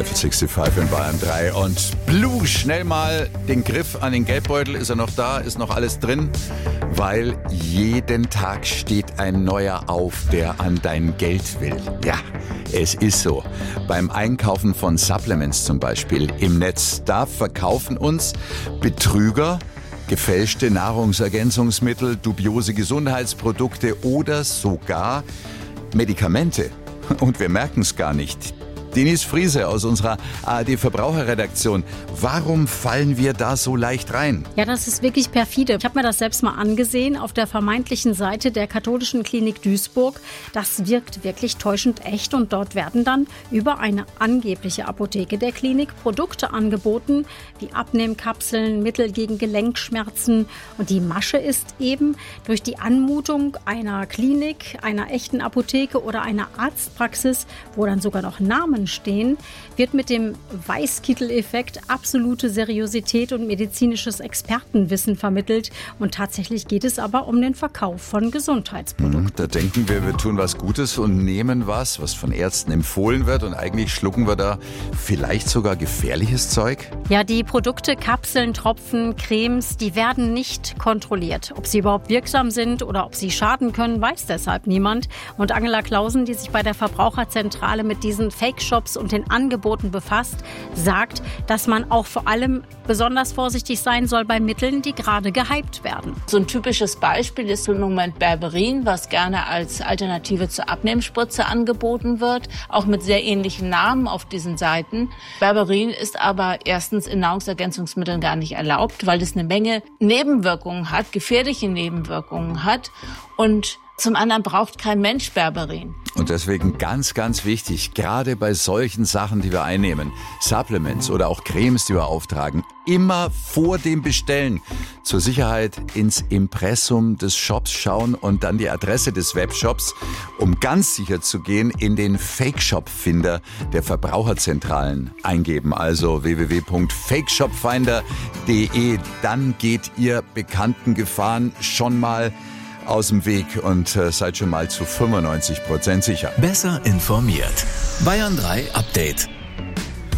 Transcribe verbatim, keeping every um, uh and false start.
sechsundsechzig in Bayern drei und Blue, schnell mal den Griff an den Geldbeutel. Ist er noch da? Ist noch alles drin? Weil jeden Tag steht ein neuer auf, der an dein Geld will. Ja, es ist so. Beim Einkaufen von Supplements zum Beispiel im Netz, da verkaufen uns Betrüger gefälschte Nahrungsergänzungsmittel, dubiose Gesundheitsprodukte oder sogar Medikamente. Und wir merken es gar nicht. Denise Friese aus unserer A R D-Verbraucherredaktion. Warum fallen wir da so leicht rein? Ja, das ist wirklich perfide. Ich habe mir das selbst mal angesehen auf der vermeintlichen Seite der katholischen Klinik Duisburg. Das wirkt wirklich täuschend echt und dort werden dann über eine angebliche Apotheke der Klinik Produkte angeboten, wie Abnehmkapseln, Mittel gegen Gelenkschmerzen. Und die Masche ist eben, durch die Anmutung einer Klinik, einer echten Apotheke oder einer Arztpraxis, wo dann sogar noch Namen stehen, wird mit dem Weißkittel-Effekt absolute Seriosität und medizinisches Expertenwissen vermittelt. Und tatsächlich geht es aber um den Verkauf von Gesundheitsprodukten. Da denken wir, wir tun was Gutes und nehmen was, was von Ärzten empfohlen wird. Und eigentlich schlucken wir da vielleicht sogar gefährliches Zeug. Ja, die Produkte, Kapseln, Tropfen, Cremes, die werden nicht kontrolliert. Ob sie überhaupt wirksam sind oder ob sie schaden können, weiß deshalb niemand. Und Angela Clausen, die sich bei der Verbraucherzentrale mit diesen Fake-Shops und den Angeboten befasst, sagt, dass man auch vor allem besonders vorsichtig sein soll bei Mitteln, die gerade gehypt werden. So ein typisches Beispiel ist im Moment Berberin, was gerne als Alternative zur Abnehmspritze angeboten wird, auch mit sehr ähnlichen Namen auf diesen Seiten. Berberin ist aber erstens in Nahrungsergänzungsmitteln gar nicht erlaubt, weil es eine Menge Nebenwirkungen hat, gefährliche Nebenwirkungen hat, und zum anderen braucht kein Mensch Berberin. Und deswegen ganz, ganz wichtig, gerade bei solchen Sachen, die wir einnehmen, Supplements oder auch Cremes, die wir auftragen, immer vor dem Bestellen zur Sicherheit ins Impressum des Shops schauen und dann die Adresse des Webshops, um ganz sicher zu gehen, in den Fake-Shop-Finder der Verbraucherzentralen eingeben. Also w w w punkt fake shop finder punkt d e. Dann geht ihr bekannten Gefahren schon mal aus dem Weg und äh, seid schon mal zu fünfundneunzig Prozent sicher. Besser informiert. Bayern drei Update.